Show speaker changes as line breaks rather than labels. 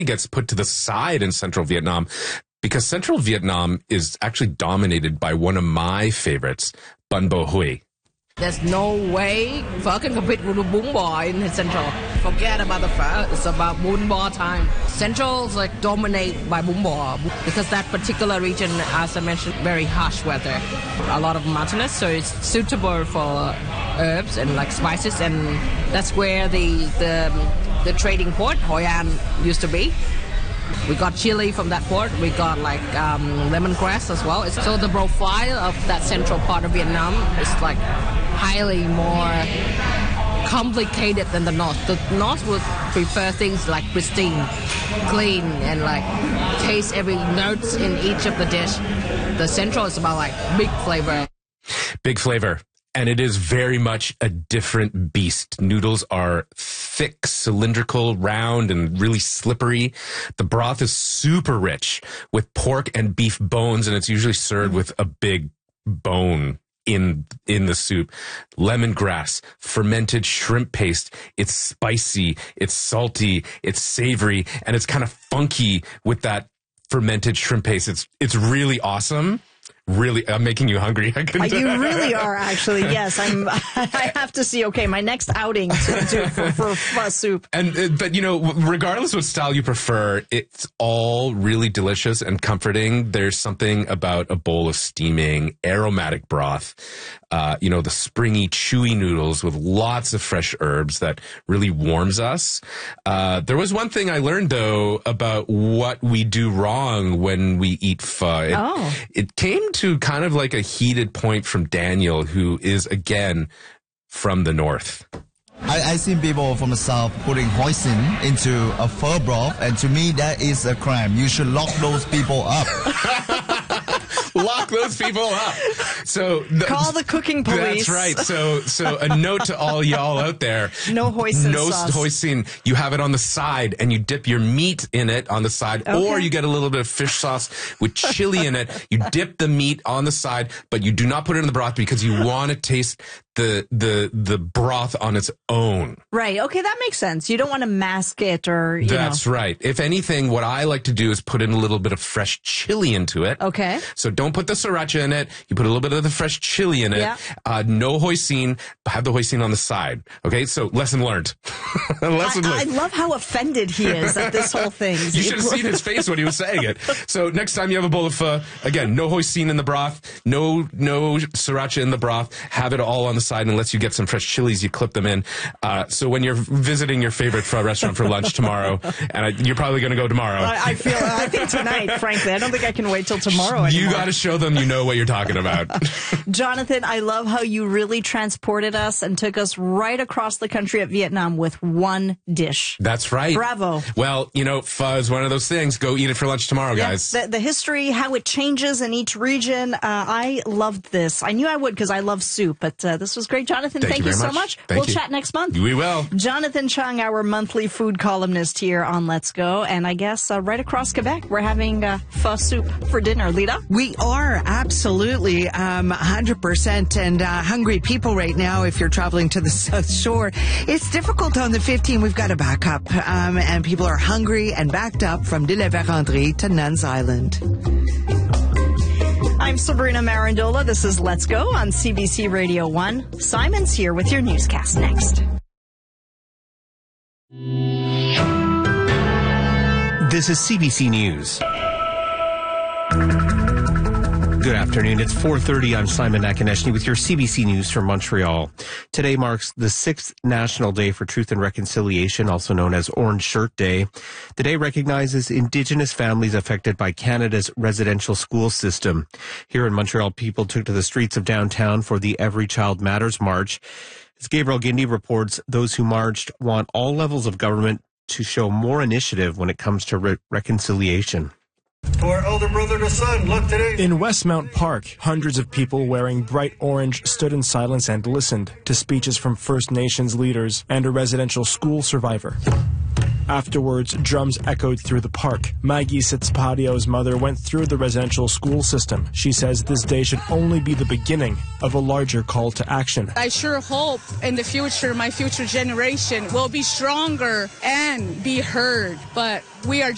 gets put to the side in Central Vietnam because Central Vietnam is actually dominated by one of my favorites, Bun Bo Hui.
There's no way pho can compete with bún bò in Central. Forget about the pho. It's about bún bò time. Central's like dominated by bún bò because that particular region, as I mentioned, very harsh weather. A lot of mountainous, so it's suitable for herbs and like spices, and that's where the trading port Hoi An used to be. We got chili from that port. We got like lemongrass as well. So the profile of that central part of Vietnam is like highly more complicated than the north. The north would prefer things like pristine, clean, and like taste every notes in each of the dish. The central is about like big flavor.
Big flavor. And it is very much a different beast. Noodles are thick, cylindrical, round, and really slippery. The broth is super rich with pork and beef bones, and it's usually served with a big bone in the soup. Lemongrass, fermented shrimp paste. It's spicy, it's salty, it's savory, and it's kind of funky with that fermented shrimp paste. It's really awesome. Really, I'm making you hungry.
You really are, actually. Yes, I have to see. Okay, my next outing to do for pho soup.
But you know, regardless of what style you prefer, it's all really delicious and comforting. There's something about a bowl of steaming, aromatic broth. The springy, chewy noodles with lots of fresh herbs that really warms us. There was one thing I learned though about what we do wrong when we eat pho. It came to kind of like a heated point from Daniel, who is, again, from the north.
I seen people from the south putting hoisin into a pho broth, and to me, that is a crime. You should lock those people up.
Lock those people up. So
call the cooking police.
That's right. So a note to all y'all out there.
No hoisin sauce.
No hoisin. You have it on the side and you dip your meat in it on the side, or you get a little bit of fish sauce with chili in it. You dip the meat on the side, but you do not put it in the broth because you want to taste the broth on its own.
Right. Okay, that makes sense. You don't want to mask it or
That's right. If anything, what I like to do is put in a little bit of fresh chili into it.
Okay.
So don't put the sriracha in it. You put a little bit of the fresh chili in it.
Yeah.
No hoisin. Have the hoisin on the side. Okay. So lesson learned. Lesson learned.
I love how offended he is at this whole thing.
You should have seen his face when he was saying it. So next time you have a bowl of pho, again, no hoisin in the broth, no sriracha in the broth. Have it all on the side, unless you get some fresh chilies, you clip them in. So when you're visiting your favorite pho restaurant for lunch tomorrow, and you're probably going to go tomorrow.
I think tonight, frankly. I don't think I can wait till tomorrow anymore.
You got to show them you know what you're talking about.
Jonathan, I love how you really transported us and took us right across the country of Vietnam with one dish.
That's right.
Bravo.
Well, pho is one of those things. Go eat it for lunch tomorrow, guys.
The history, how it changes in each region. I loved this. I knew I would because I love soup, but this was great. Jonathan, thank you so much. We'll chat next month.
We will.
Jonathan Chung, our monthly food columnist here on Let's Go. And I guess right across Quebec, we're having pho soup for dinner. Lita?
We are, absolutely, 100%. And hungry people right now, if you're traveling to the South Shore. It's difficult on the 15. We've got to back up. And people are hungry and backed up from De La Vérendrye to Nuns Island.
I'm Sabrina Marandola. This is Let's Go on CBC Radio 1. Simon's here with your newscast next.
This is CBC News. Good afternoon. It's 4:30. I'm Simon Nakaneshny with your CBC News from Montreal. Today marks the 6th National Day for Truth and Reconciliation, also known as Orange Shirt Day. The day recognizes Indigenous families affected by Canada's residential school system. Here in Montreal, people took to the streets of downtown for the Every Child Matters March. As Gabriel Guindy reports, those who marched want all levels of government to show more initiative when it comes to reconciliation.
To our elder brother, the sun, look today.
In Westmount Park, hundreds of people wearing bright orange stood in silence and listened to speeches from First Nations leaders and a residential school survivor. Afterwards, drums echoed through the park. Maggie Sitzpatio's mother went through the residential school system. She says this day should only be the beginning of a larger call to action.
I sure hope in the future, my future generation will be stronger and be heard. But we are